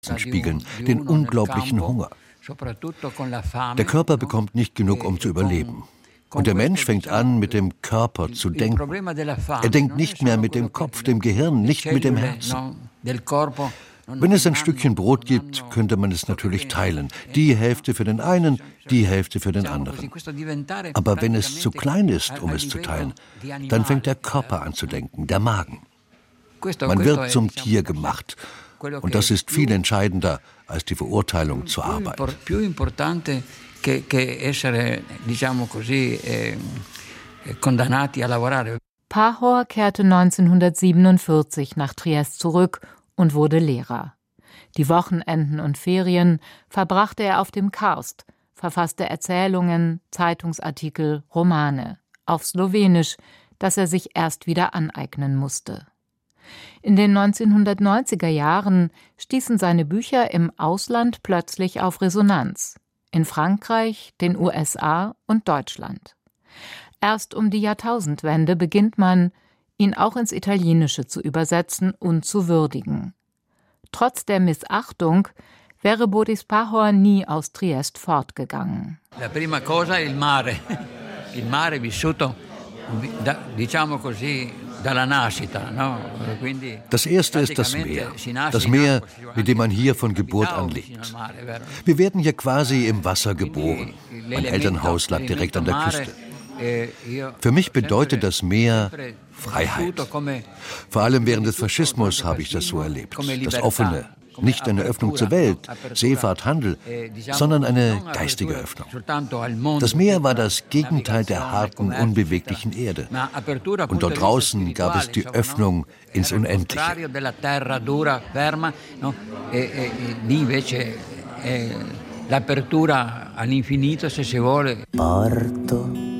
spiegeln, den unglaublichen Hunger. Der Körper bekommt nicht genug, um zu überleben. Und der Mensch fängt an, mit dem Körper zu denken. Er denkt nicht mehr mit dem Kopf, dem Gehirn, nicht mit dem Herzen. Wenn es ein Stückchen Brot gibt, könnte man es natürlich teilen. Die Hälfte für den einen, die Hälfte für den anderen. Aber wenn es zu klein ist, um es zu teilen, dann fängt der Körper an zu denken, der Magen. Man wird zum Tier gemacht. Und das ist viel entscheidender als die Verurteilung zur Arbeit. Pahor kehrte 1947 nach Triest zurück und wurde Lehrer. Die Wochenenden und Ferien verbrachte er auf dem Karst, verfasste Erzählungen, Zeitungsartikel, Romane, auf Slowenisch, das er sich erst wieder aneignen musste. In den 1990er Jahren stießen seine Bücher im Ausland plötzlich auf Resonanz. In Frankreich, den USA und Deutschland. Erst um die Jahrtausendwende beginnt man, ihn auch ins Italienische zu übersetzen und zu würdigen. Trotz der Missachtung wäre Boris Pahor nie aus Triest fortgegangen. La prima cosa è il mare. Il mare vissuto, diciamo così, dalla nascita, no? Quindi das erste ist das Meer, mit dem man hier von Geburt an lebt. Wir werden hier quasi im Wasser geboren. Mein Elternhaus lag direkt an der Küste. Für mich bedeutet das Meer Freiheit. Vor allem während des Faschismus habe ich das so erlebt. Das Offene, nicht eine Öffnung zur Welt, Seefahrt, Handel, sondern eine geistige Öffnung. Das Meer war das Gegenteil der harten, unbeweglichen Erde. Und dort draußen gab es die Öffnung ins Unendliche. L'apertura all'infinito, se si vuole. Porto